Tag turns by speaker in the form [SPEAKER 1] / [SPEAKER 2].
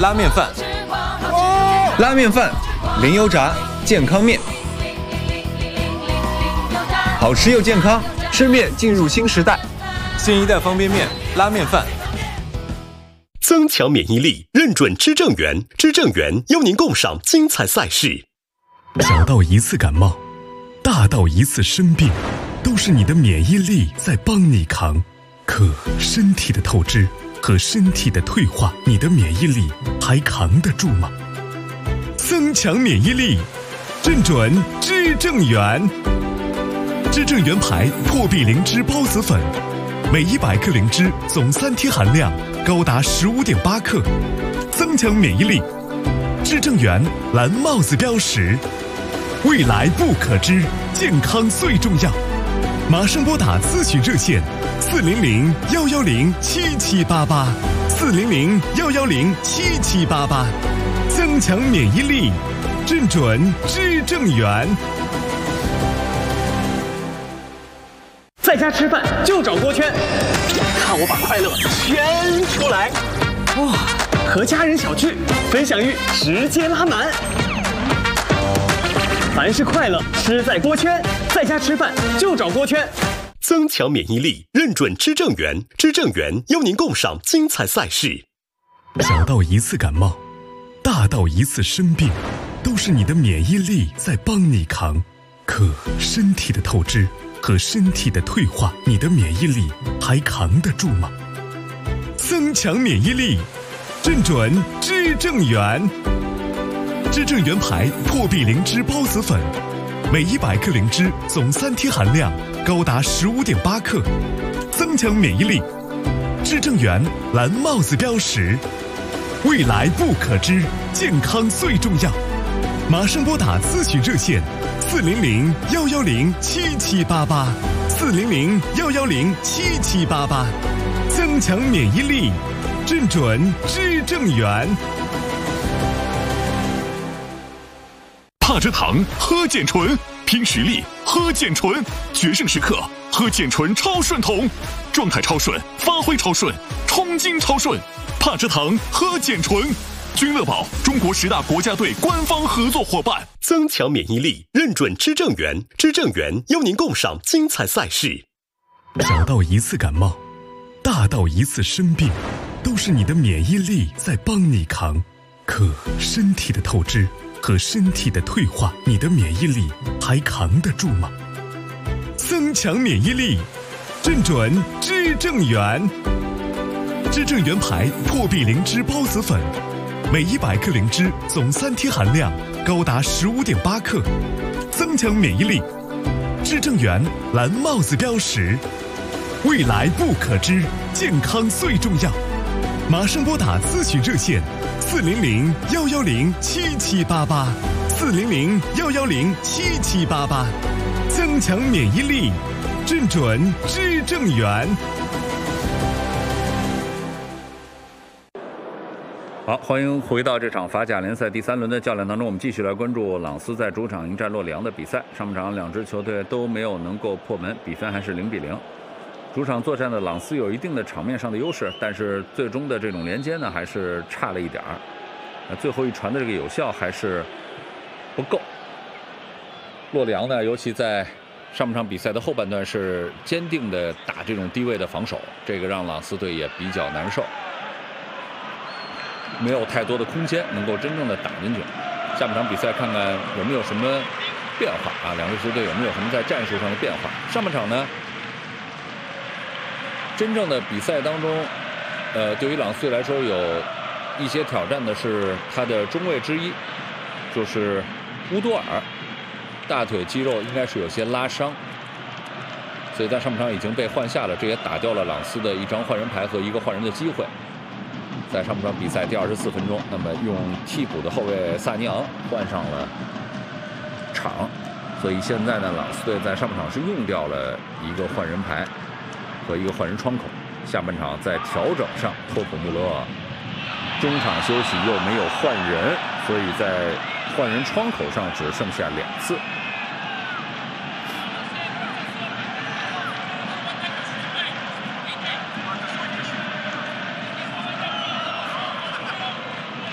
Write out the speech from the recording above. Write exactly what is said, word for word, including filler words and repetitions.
[SPEAKER 1] 拉面饭，拉面饭，零油炸健康面，好吃又健康，吃面进入新时代。新一代方便面，拉面饭。
[SPEAKER 2] 增强免疫力，认准知正源，知正源邀您共赏精彩赛事。
[SPEAKER 3] 小到一次感冒，大到一次生病，都是你的免疫力在帮你扛。可身体的透支和身体的退化，你的免疫力还扛得住吗？增强免疫力，认准知正源。知正源牌破壁灵芝孢子粉，每一百克灵芝总三萜含量高达十五点八克，增强免疫力。知正源蓝帽子标识，未来不可知，健康最重要。马上拨打咨询热线四零零幺幺零七七八八，四零零幺幺零七七八八，增强免疫力，认准知正源。
[SPEAKER 4] 在家吃饭就找锅圈，看我把快乐圈出来。哇，和家人小聚，分享欲直接拉满。凡是快乐，吃在锅圈。在家吃饭就找锅圈。
[SPEAKER 2] 增强免疫力，认准知正源，知正源邀您共赏精彩赛事。
[SPEAKER 3] 小到一次感冒，大到一次生病，都是你的免疫力在帮你扛。可身体的透支和身体的退化，你的免疫力还扛得住吗？增强免疫力，认准知正源。知正源牌破壁灵芝孢子粉，每一百克灵芝总三萜含量高达十五点八克，增强免疫力。知正源蓝帽子标识，未来不可知，健康最重要。马上拨打咨询热线四零零幺幺零七七八八，四零零幺幺零七七八八，增强免疫力，认准知正源。
[SPEAKER 5] 帕蔗糖喝碱醇，拼实力喝碱醇，决胜时刻喝碱醇超顺酮，状态超顺，发挥超顺，冲劲超顺。帕蔗糖喝碱醇，君乐宝中国十大国家队官方合作伙伴。
[SPEAKER 2] 增强免疫力，认准知正源，知正源邀您共赏精彩赛事。
[SPEAKER 3] 小到一次感冒，大到一次生病，都是你的免疫力在帮你扛。可身体的透支和身体的退化，你的免疫力还扛得住吗？增强免疫力，认准知正源。知正源牌破壁灵芝孢子粉，每一百克灵芝总三萜含量高达十五点八克，增强免疫力。知正源蓝帽子标识，未来不可知，健康最重要。马上拨打咨询热线四零零幺幺零七七八八，四零零幺幺零七七八八，增强免疫力，认准知正源。
[SPEAKER 6] 好，欢迎回到这场法甲联赛第三轮的较量当中，我们继续来关注朗斯在主场迎战洛里昂的比赛。上半场两支球队都没有能够破门，比分还是零比零。主场作战的朗斯有一定的场面上的优势，但是最终的这种连接呢，还是差了一点儿。那最后一传的这个有效还是不够。洛里昂呢，尤其在上半场比赛的后半段是坚定的打这种低位的防守，这个让朗斯队也比较难受。没有太多的空间能够真正的打进去。下半场比赛看看有没有什么变化啊？两支球队有没有什么在战术上的变化？上半场呢，真正的比赛当中，呃，对于朗斯队来说有一些挑战的是他的中卫之一，就是乌多尔，大腿肌肉应该是有些拉伤，所以在上半场已经被换下了，这也打掉了朗斯的一张换人牌和一个换人的机会。在上半场比赛第二十四分钟，那么用替补的后卫萨尼昂换上了场，所以现在呢，朗斯队在上半场是用掉了一个换人牌和一个换人窗口。下半场在调整上，托普穆勒中场休息又没有换人，所以在换人窗口上只剩下两次。